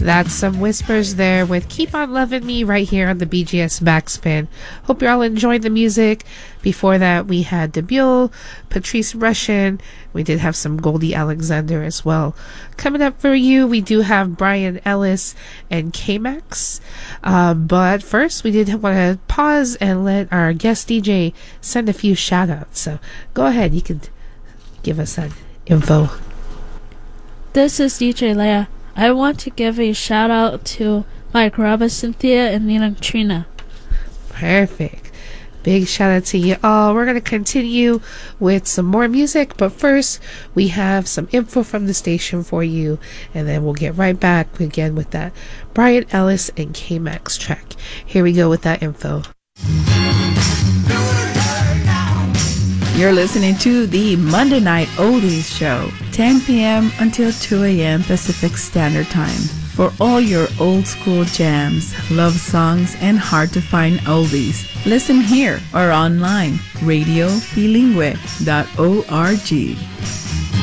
That's some Whispers there with Keep On Loving Me right here on the BGS Backspin. Hope you're all enjoying the music. Before that, we had Debule, Patrice Rushen. We did have some Goldie Alexander as well. Coming up for you, we do have Brian Ellis and K-Max. But first, we did want to pause and let our guest DJ send a few shout-outs. So go ahead, you can give us that info. This is DJ Leia. I want to give a shout out to Mike Robert, Cynthia, and Nina Trina. Perfect. Big shout out to you all. We're going to continue with some more music, but first we have some info from the station for you, and then we'll get right back again with that Brian Ellis and K-Max track. Here we go with that info. You're listening to the Monday Night Oldies Show, 10 p.m. until 2 a.m. Pacific Standard Time. For all your old school jams, love songs, and hard-to-find oldies, listen here or online, radiobilingüe.org.